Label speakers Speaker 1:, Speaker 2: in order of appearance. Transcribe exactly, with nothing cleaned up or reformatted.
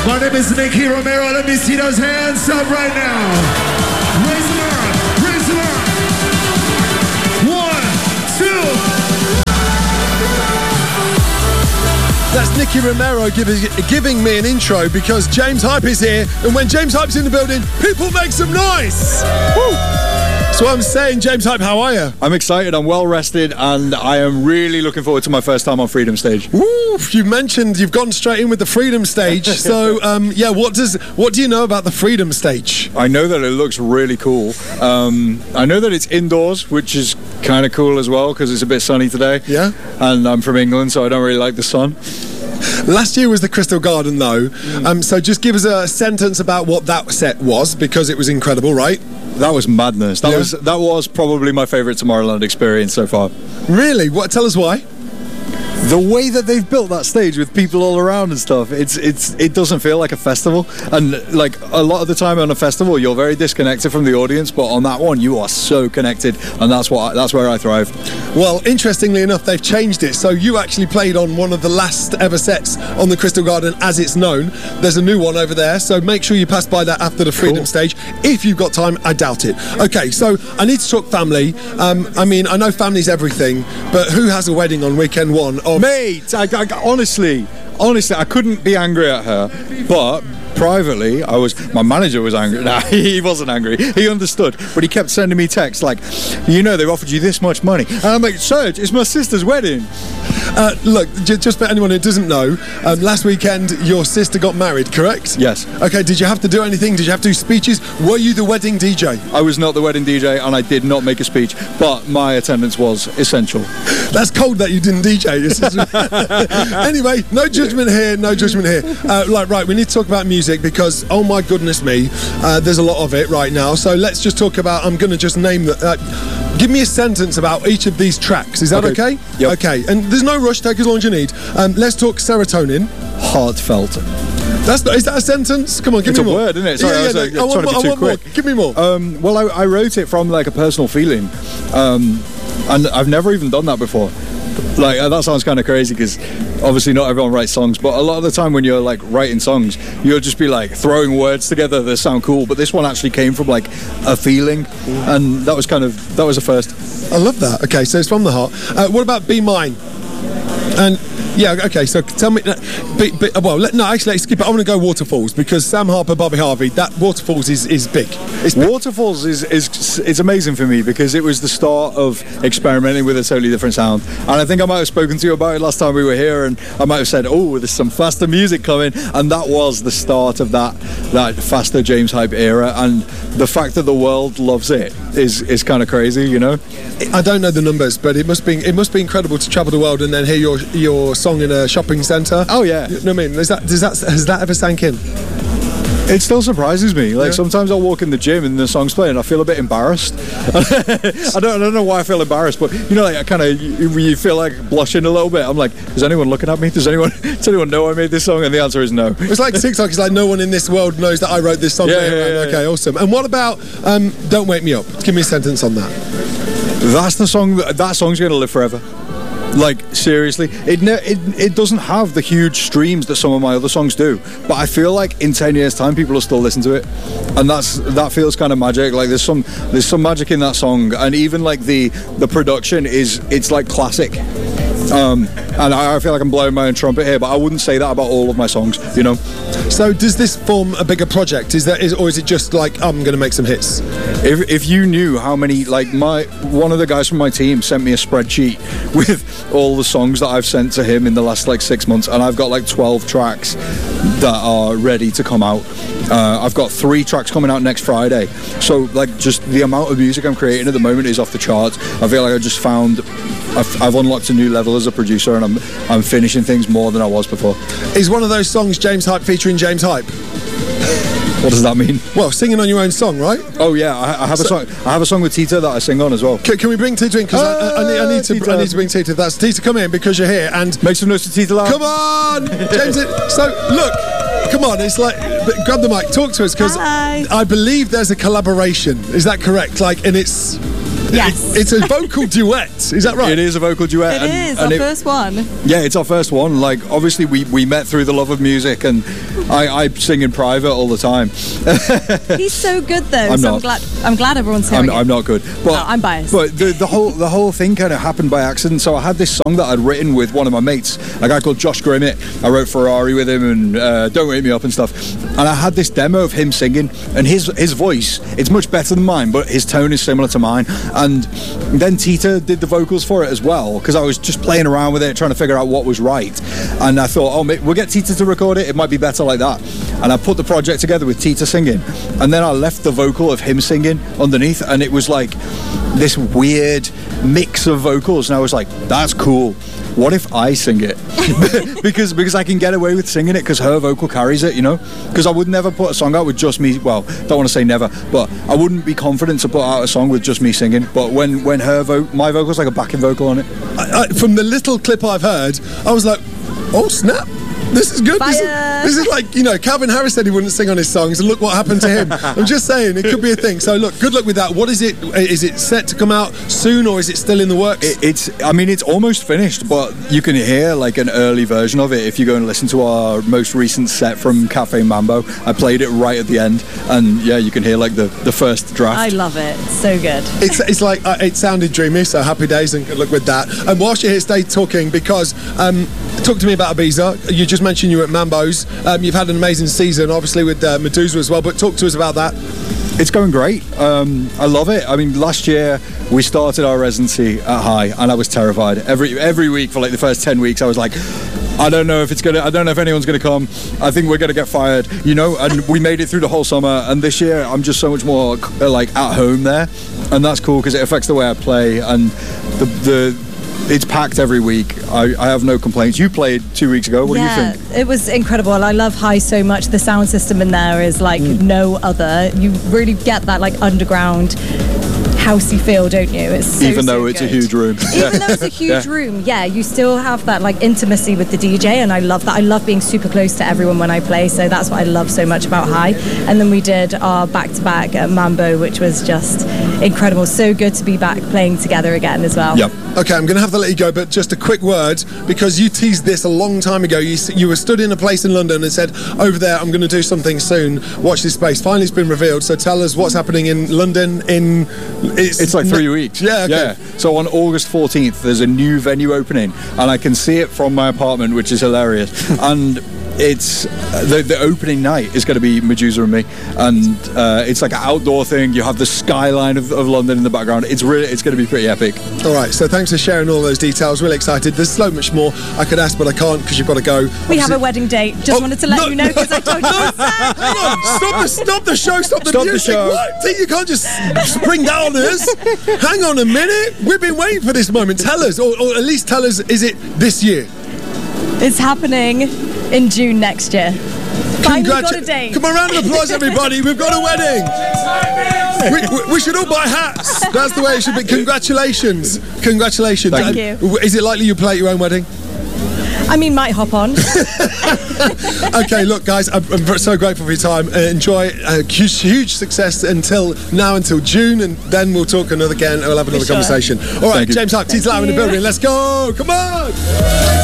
Speaker 1: My name is Nicky Romero. Let me see those hands up right now. Raise them up. Raise them up. One, two.
Speaker 2: That's Nicky Romero giving, giving me an intro because James Hype is here. And when James Hype's in the building, people make some noise. Woo. So I'm saying, James Hype, how are you?
Speaker 3: I'm excited, I'm well rested, and I am really looking forward to my first time on Freedom Stage.
Speaker 2: Woo! You mentioned you've gone straight in with the Freedom Stage. So, um, yeah, what does what do you know about the Freedom Stage?
Speaker 3: I know that it looks really cool. Um, I know that it's indoors, which is kind of cool as well, because it's a bit sunny today.
Speaker 2: Yeah.
Speaker 3: And I'm from England, so I don't really like the sun.
Speaker 2: Last year was the Crystal Garden, though. Mm. Um, so just give us a sentence about what that set was, because it was incredible, right?
Speaker 3: That was madness. That
Speaker 2: yeah.
Speaker 3: was that was probably my favourite Tomorrowland experience so far.
Speaker 2: Really? What? Tell us why.
Speaker 3: The way that they've built that stage with people all around and stuff, it's it's it doesn't feel like a festival. And like a lot of the time on a festival, you're very disconnected from the audience, but on that one, you are so connected, and that's what that's where I thrive.
Speaker 2: Well, interestingly enough, they've changed it. So you actually played on one of the last ever sets on the Crystal Garden, as it's known. There's a new one over there, so make sure you pass by that after the Freedom cool. Stage if you've got time. I doubt it. Okay, so I need to talk family. Um, I mean, I know family's everything, but who has a wedding on weekend one? Of
Speaker 3: Mate, I, I, honestly, honestly, I couldn't be angry at her, but privately, I was. My manager was angry. Nah, he wasn't angry. He understood, but he kept sending me texts like, "You know, they've offered you this much money," and I'm like, "Serge, it's my sister's wedding."
Speaker 2: Uh, look, j- just for anyone who doesn't know, um, last weekend your sister got married, correct?
Speaker 3: Yes.
Speaker 2: Okay, did you have to do anything? Did you have to do speeches? Were you the wedding D J?
Speaker 3: I was not the wedding D J, and I did not make a speech, but my attendance was essential.
Speaker 2: That's cold that you didn't D J. This is anyway, no judgment here, no judgment here. Uh, like, right, we need to talk about music because, oh my goodness me, uh, there's a lot of it right now. So let's just talk about, I'm going to just name the... Uh, Give me a sentence about each of these tracks. Is that okay?
Speaker 3: okay? Yep.
Speaker 2: Okay. And there's no rush. Take as long as you need. Um, let's talk Serotonin.
Speaker 3: Heartfelt.
Speaker 2: That's not, is that a sentence? Come on, give
Speaker 3: it's
Speaker 2: me more.
Speaker 3: It's a word, isn't it? Sorry,
Speaker 2: yeah, yeah,
Speaker 3: I was like,
Speaker 2: no, I
Speaker 3: trying
Speaker 2: want,
Speaker 3: to be too
Speaker 2: I want
Speaker 3: quick.
Speaker 2: More. Give me more.
Speaker 3: Um, well, I, I wrote it from like a personal feeling, um, and I've never even done that before. Like uh, that sounds kind of crazy because obviously not everyone writes songs, but a lot of the time when you're like writing songs, you'll just be like throwing words together that sound cool. But this one actually came from like a feeling, and that was kind of that was a first.
Speaker 2: I love that. Okay, so it's from the heart. Uh, what about Be Mine? And yeah, okay, so tell me, uh, be, be, well, let, no, actually, let's skip it. I want to go Waterfalls because Sam Harper, Bobby Harvey, that Waterfalls is, is big. It's big.
Speaker 3: Waterfalls is, is it's amazing for me because it was the start of experimenting with a totally different sound. And I think I might have spoken to you about it last time we were here, and I might have said, oh, there's some faster music coming, and that was the start of that that faster James Hype era. And the fact that the world loves it is is kind of crazy, you know.
Speaker 2: I don't know the numbers, but it must be it must be incredible to travel the world and then hear your your song in a shopping centre.
Speaker 3: Oh yeah.
Speaker 2: You know what I mean? Is that, does that, has that ever sank in?
Speaker 3: It still surprises me. Like
Speaker 2: yeah.
Speaker 3: sometimes I'll walk in the gym and the song's playing and I feel a bit embarrassed. I don't I don't know why I feel embarrassed, but you know, like I kind of you, you feel like blushing a little bit. I'm like, is anyone looking at me? Does anyone does anyone know I made this song? And the answer is no.
Speaker 2: It's like TikTok. It's like no one in this world knows that I wrote this song.
Speaker 3: Yeah, yeah, yeah,
Speaker 2: okay,
Speaker 3: yeah.
Speaker 2: Awesome. And what about um, Don't Wake Me Up? Give me a sentence on that.
Speaker 3: That's the song. That, that song's gonna live forever. Like seriously, it, ne- it it doesn't have the huge streams that some of my other songs do, but I feel like in ten years' time people will still listen to it, and that's that feels kind of magic. Like there's some there's some magic in that song, and even like the the production is it's like classic. Um, and I, I feel like I'm blowing my own trumpet here, but I wouldn't say that about all of my songs, you know.
Speaker 2: So does this form a bigger project? Is that is or is it just like I'm going to make some hits?
Speaker 3: If if you knew how many, like my one of the guys from my team sent me a spreadsheet with all the songs that I've sent to him in the last like six months, and I've got like twelve tracks that are ready to come out. Uh, I've got three tracks coming out next Friday. So like just the amount of music I'm creating at the moment is off the charts. I feel like I just found I've, I've unlocked a new level as a producer, and I'm I'm finishing things more than I was before.
Speaker 2: Is one of those songs James Hype featuring James Hype?
Speaker 3: What does that mean?
Speaker 2: Well, singing on your own song, right?
Speaker 3: Oh yeah, I, I have
Speaker 2: so,
Speaker 3: a song. I have a song with Tita that I sing on as well.
Speaker 2: Can, can we bring Tita in? Because uh, I, I, need, I, need to,
Speaker 3: Tita.
Speaker 2: I need to bring Tita. That's Tita. Come in because you're here and
Speaker 3: make some noise for Tita. Loud.
Speaker 2: Come on, James. It, so look, come on. It's like grab the mic, talk to us because I believe there's a collaboration. Is that correct? Like, and it's
Speaker 4: Yes.
Speaker 2: It- it's a vocal duet. Is that right?
Speaker 3: It is a vocal duet.
Speaker 4: It
Speaker 3: and,
Speaker 4: is,
Speaker 3: and
Speaker 4: our
Speaker 3: it-
Speaker 4: first one.
Speaker 3: Yeah, it's our first one. Like, obviously, we, we met through the love of music, and I, I sing in private all the time.
Speaker 4: He's so good though.
Speaker 3: I'm
Speaker 4: so
Speaker 3: not.
Speaker 4: I'm glad I'm glad everyone's hearing
Speaker 3: I'm,
Speaker 4: it.
Speaker 3: I'm not good, but
Speaker 4: No, I'm biased.
Speaker 3: But the, the whole the whole thing kind of happened by accident. So I had this song that I'd written with one of my mates, a guy called Josh Grimmett. I wrote Ferrari with him and uh, Don't Wake Me Up and stuff. And I had this demo of him singing, and his his voice, it's much better than mine, but his tone is similar to mine. And then Tita did the vocals for it as well, because I was just playing around with it, trying to figure out what was right. And I thought, oh, ma- we'll get Tita to record it. It might be better like that. And I put the project together with Tita singing, and then I left the vocal of him singing underneath, and it was like this weird mix of vocals, and I was like, that's cool. What if I sing it? because because I can get away with singing it because her vocal carries it, you know? Because I would never put a song out with just me. Well, don't want to say never, but I wouldn't be confident to put out a song with just me singing. But when when her vo- my vocal's like a backing vocal on it.
Speaker 2: I, I, from the little clip I've heard, I was like, oh snap. This is good. This is,
Speaker 4: Fire.
Speaker 2: this is like, you know, Calvin Harris said he wouldn't sing on his songs, and look what happened to him. I'm just saying, it could be a thing. So, look, good luck with that. What is it? Is it set to come out soon, or is it still in the works?
Speaker 3: It, it's, I mean, it's almost finished, but you can hear like an early version of it if you go and listen to our most recent set from Cafe Mambo. I played it right at the end, and yeah, you can hear like the, the first draft.
Speaker 4: I love it. It's so good.
Speaker 2: It's, it's like, uh, it sounded dreamy, so happy days, and good luck with that. And whilst you're here, stay talking, because um, talk to me about Ibiza. You just mentioned you were at Mambo's. Um, you've had an amazing season, obviously, with uh, Medusa as well, but talk to us about that.
Speaker 3: It's going great. Um, I love it. I mean, last year we started our residency at High, and I was terrified. Every every week for like the first ten weeks, I was like, I don't know if it's gonna. I don't know if anyone's gonna come. I think we're gonna get fired, you know. And we made it through the whole summer. And this year, I'm just so much more uh, like at home there, and that's cool because it affects the way I play and the the. It's packed every week. I, I have no complaints. You played two weeks ago. What
Speaker 4: yeah,
Speaker 3: do you think?
Speaker 4: it was incredible. I love High so much. The sound system in there is like
Speaker 3: Mm.
Speaker 4: no other. You really get that like underground housey feel, don't you? It's so,
Speaker 3: Even though
Speaker 4: so
Speaker 3: it's a
Speaker 4: good.
Speaker 3: huge room.
Speaker 4: Even though it's a huge
Speaker 3: Yeah.
Speaker 4: room, yeah, you still have that like intimacy with the D J, and I love that. I love being super close to everyone when I play, so that's what I love so much about High. And then we did our back-to-back at Mambo, which was just incredible. So good to be back playing together again as well.
Speaker 3: Yep.
Speaker 2: Okay, I'm going to have to let you go, but just a quick word, because you teased this a long time ago. You, s- you were stood in a place in London and said, over there, I'm going to do something soon. Watch this space. Finally, it's been revealed. So tell us what's happening in London in... It's,
Speaker 3: It's like three weeks.
Speaker 2: Yeah, okay.
Speaker 3: Yeah. So on August fourteenth, there's a new venue opening, and I can see it from my apartment, which is hilarious. and it's uh, the, the opening night is going to be Medusa and me, and uh, it's like an outdoor thing. You have the skyline of, of London in the background. It's really, it's going to be pretty epic.
Speaker 2: All right, so thanks for sharing all those details. Really excited. There's so much more I could ask, but I can't because you've got to go.
Speaker 4: We have
Speaker 2: Obviously-
Speaker 4: a wedding date. Just
Speaker 2: Oh,
Speaker 4: wanted to let
Speaker 2: no.
Speaker 4: you know because I told you.
Speaker 2: No, hang on! Stop the stop the show! Stop the
Speaker 3: Stop the
Speaker 2: music!
Speaker 3: show.
Speaker 2: What? T, you can't just spring down on us. Hang on a minute. We've been waiting for this moment. Tell us, or, or at least tell us, is it this year?
Speaker 4: It's happening in June next year. Finally got a
Speaker 2: Congratu-
Speaker 4: date.
Speaker 2: Come on, round of applause, everybody. We've got a wedding. We, we, we should all buy hats. That's the way it should be. Congratulations. Congratulations.
Speaker 4: Thank
Speaker 2: And
Speaker 4: you.
Speaker 2: Is it likely you play at your own wedding?
Speaker 4: I mean, might hop on.
Speaker 2: Okay, look, guys, I'm, I'm so grateful for your time. Uh, enjoy uh, huge, huge success until now, until June, and then we'll talk another again. We'll have another
Speaker 4: sure.
Speaker 2: conversation. All right,
Speaker 3: Thank you.
Speaker 2: James Hart, T's live in the
Speaker 4: you.
Speaker 2: building. Let's go. Come on.